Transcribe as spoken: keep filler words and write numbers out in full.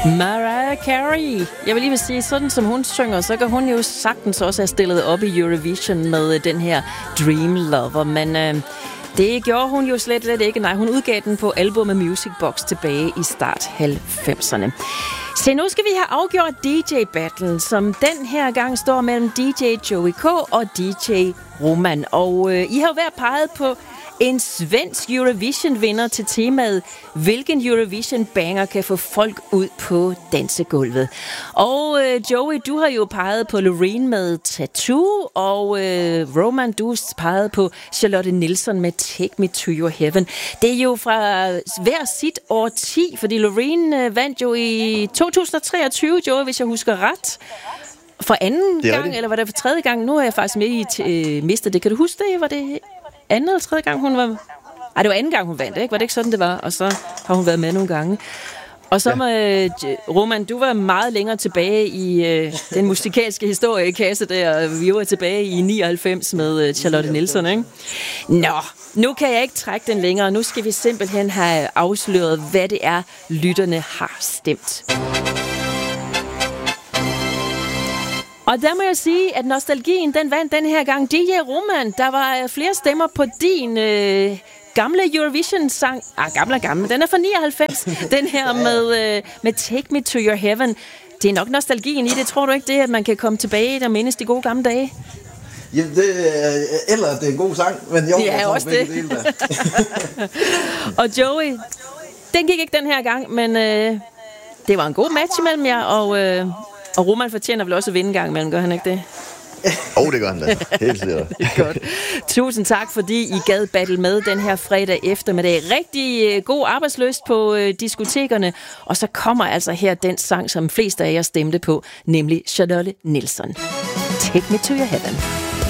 Mariah Carey. Jeg vil lige vil sige, sådan som hun synger, så kan hun jo sagtens også have stillet op i Eurovision med den her Dream Lover, men øh, det gjorde hun jo slet, slet ikke. Nej, hun udgav den på albumet Music Box tilbage i start halvfemserne. Så nu skal vi have afgjort D J-battlen, som den her gang står mellem D J Joey K og D J Roman. Og øh, I har jo været peget på en svensk Eurovision-vinder til temaet, hvilken Eurovision-banger kan få folk ud på dansegulvet. Og øh, Joey, du har jo peget på Loreen med Tattoo, og øh, Roman, du har peget på Charlotte Nilsson med Take Me To Your Heaven. Det er jo fra hver sit årti, fordi Loreen øh, vandt jo i to tusind og treogtyve, Joey, hvis jeg husker ret. For anden gang, det. Eller var det for tredje gang? Nu er jeg faktisk med i t- øh, mistet det. Kan du huske det? Var det anden eller tredje gang, hun var... Ej, det var anden gang, hun vandt, ikke? Var det ikke sådan, det var? Og så har hun været med nogle gange. Og så, ja. med, Roman, du var meget længere tilbage i øh, den musikalske historiekasse der. Vi var tilbage i nioghalvfems med øh, Charlotte Nilsson, ikke? Nå, nu kan jeg ikke trække den længere. Nu skal vi simpelthen have afsløret, hvad det er, lytterne har stemt. Og der må jeg sige, at nostalgien, den vandt den her gang. D J Roman, der var flere stemmer på din øh, gamle Eurovision-sang. Ah, gamle gamle. Den er fra nioghalvfems. Den her med, øh, med Take Me To Your Heaven. Det er nok nostalgien i det. Tror du ikke det, at man kan komme tilbage og mindes de gode gamle dage? Ja, det er, eller det er en god sang, men jo, det er også det. Og Joey, den gik ikke den her gang, men øh, det var en god match mellem jer, og... Øh, Og Roman fortjener vel også at vinde en gang imellem, gør han ikke det? Åh, oh, det gør han da. Helt sikkert. Det er godt. Tusind tak, fordi I gad battle med den her fredag eftermiddag. Rigtig god arbejdsløst på øh, diskotekerne. Og så kommer altså her den sang, som flest af jer stemte på, nemlig Charlotte Nilsson. Take Me To Your Heaven.